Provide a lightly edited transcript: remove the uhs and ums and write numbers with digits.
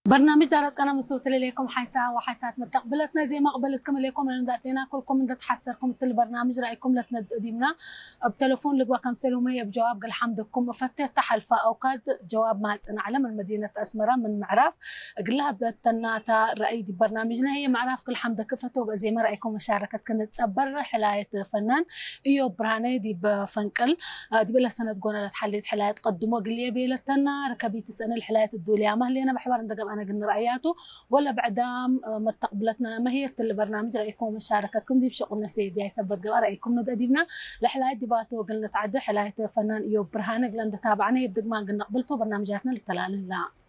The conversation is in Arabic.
برنامج دارت أنا مصوت لكم حيساء وحيسات متقبلتنا زي ما قبلتكم لكم لنداتنا كلكم من تحسركم مثل برنامج رأيكم لتند قديمنا بتلفون لقوا كم سلومية بجواب قال حمدكم مفتح تحلفة أوقات جواب ما على من مدينة أسمرة من معرف قال لها بتناتا رأي دي برنامجنا هي معرف كل حمد كفتو بزي ما رأيكم مشاركة كانت تصبر حلاية فنان إيو برهاني دي بفنقل دي بلا سنة قونا لتحليت حلاية قدموا قال لي بيلتنا ركبي تسأل الحلاية الدولية ما اللي أنا بحبر عندك أنا قلنا رأياته ولا بعدام ما تقبلتنا ما هي البرنامج رأيكم ومشاركتكم دي بشغلنا سيدي هاي سبت قبل رأيكم ندقديبنا لحلاية ديباتو قلنا تعدي حلاية فنان إيوب برهانة قلنا تابعنا يبدأ ما قلنا قبلتو برنامجاتنا للتلال الله